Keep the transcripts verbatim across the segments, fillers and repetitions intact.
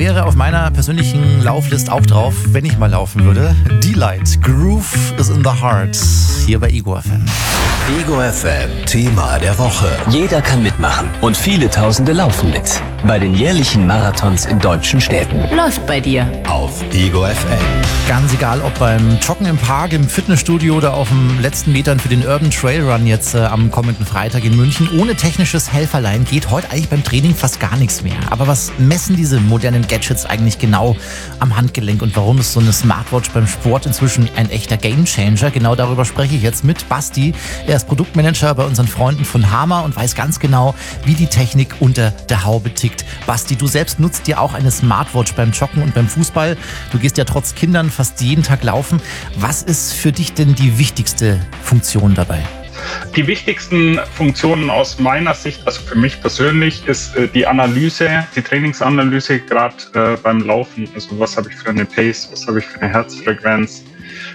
wäre auf meiner persönlichen Lauflist auch drauf, wenn ich mal laufen würde. D-Light, Groove is in the Heart, hier bei Ego F M. Ego F M, Thema der Woche. Jeder kann mitmachen und viele Tausende laufen mit. Bei den jährlichen Marathons in deutschen Städten. Läuft bei dir. Auf Ego F M. Ganz egal, ob beim Joggen im Park, im Fitnessstudio oder auf den letzten Metern für den Urban Trail Run jetzt äh, am kommenden Freitag in München. Ohne technisches Helferlein geht heute eigentlich beim Training fast gar nichts mehr. Aber was messen diese modernen Gadgets eigentlich genau am Handgelenk und warum ist so eine Smartwatch beim Sport inzwischen ein echter Gamechanger? Genau darüber spreche ich jetzt mit Basti. Er ist Produktmanager bei unseren Freunden von Hama und weiß ganz genau, wie die Technik unter der Haube tickt. Basti, du selbst nutzt ja auch eine Smartwatch beim Joggen und beim Fußball. Du gehst ja trotz Kindern fast jeden Tag laufen. Was ist für dich denn die wichtigste Funktion dabei? Die wichtigsten Funktionen aus meiner Sicht, also für mich persönlich, ist äh, die Analyse, die Trainingsanalyse, gerade äh, beim Laufen. Also was habe ich für eine Pace, was habe ich für eine Herzfrequenz,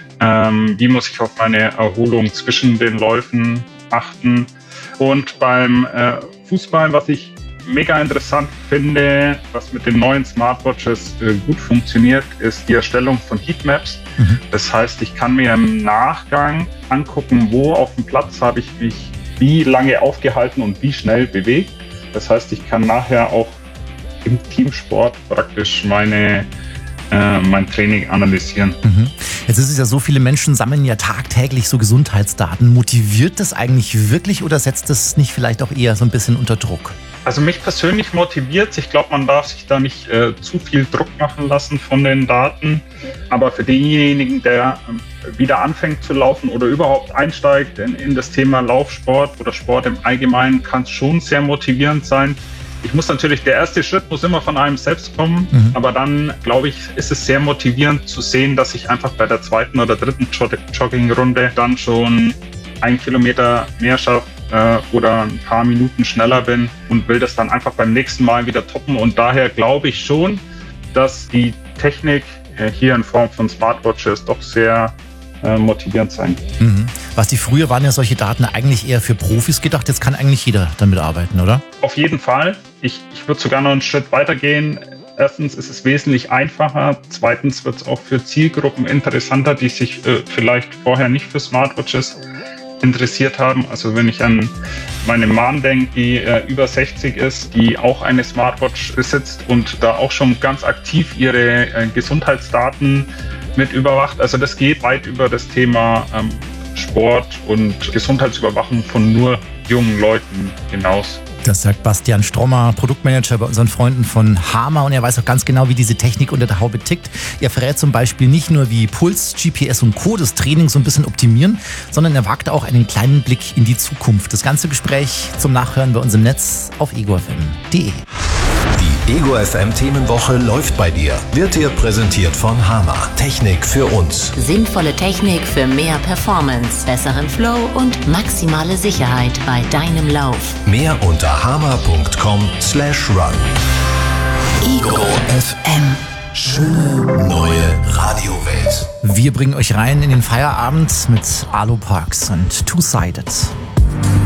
ähm, wie muss ich auf meine Erholung zwischen den Läufen achten. Und beim äh, Fußball, was ich mega interessant finde, was mit den neuen Smartwatches äh, gut funktioniert, ist die Erstellung von Heatmaps. Mhm. Das heißt, ich kann mir im Nachgang angucken, wo auf dem Platz habe ich mich wie lange aufgehalten und wie schnell bewegt. Das heißt, ich kann nachher auch im Teamsport praktisch meine äh, mein Training analysieren. Mhm. Jetzt ist es ja so, viele Menschen sammeln ja tagtäglich so Gesundheitsdaten. Motiviert das eigentlich wirklich oder setzt das nicht vielleicht auch eher so ein bisschen unter Druck? Also mich persönlich motiviert es. Ich glaube, man darf sich da nicht äh, zu viel Druck machen lassen von den Daten. Aber für denjenigen, der äh, wieder anfängt zu laufen oder überhaupt einsteigt in, in das Thema Laufsport oder Sport im Allgemeinen, kann es schon sehr motivierend sein. Ich muss natürlich, der erste Schritt muss immer von einem selbst kommen. Mhm. Aber dann, glaube ich, ist es sehr motivierend zu sehen, dass ich einfach bei der zweiten oder dritten Joggingrunde dann schon einen Kilometer mehr schaffe oder ein paar Minuten schneller bin und will das dann einfach beim nächsten Mal wieder toppen. Und daher glaube ich schon, dass die Technik hier in Form von Smartwatches doch sehr äh, motivierend sein. Mhm. Was die früher waren ja solche Daten eigentlich eher für Profis gedacht. Jetzt kann eigentlich jeder damit arbeiten, oder? Auf jeden Fall. Ich, ich würde sogar noch einen Schritt weiter gehen. Erstens ist es wesentlich einfacher. Zweitens wird es auch für Zielgruppen interessanter, die sich äh, vielleicht vorher nicht für Smartwatches interessiert haben. Also wenn ich an meine Mom denke, die äh, über sechzig ist, die auch eine Smartwatch besitzt und da auch schon ganz aktiv ihre äh, Gesundheitsdaten mit überwacht. Also das geht weit über das Thema ähm, Sport und Gesundheitsüberwachung von nur jungen Leuten hinaus. Das sagt Bastian Strommer, Produktmanager bei unseren Freunden von Hama, und er weiß auch ganz genau, wie diese Technik unter der Haube tickt. Er verrät zum Beispiel nicht nur, wie Puls, G P S und Co. das Training so ein bisschen optimieren, sondern er wagt auch einen kleinen Blick in die Zukunft. Das ganze Gespräch zum Nachhören bei uns im Netz auf ego f m punkt d e. Die Ego F M Themenwoche läuft bei dir. Wird dir präsentiert von Hama. Technik für uns. Sinnvolle Technik für mehr Performance, besseren Flow und maximale Sicherheit bei deinem Lauf. Mehr unter hama punkt com slash run. Ego F M. Schöne neue Radiowelt. Wir bringen euch rein in den Feierabend mit Alo Parks und Two-Sided.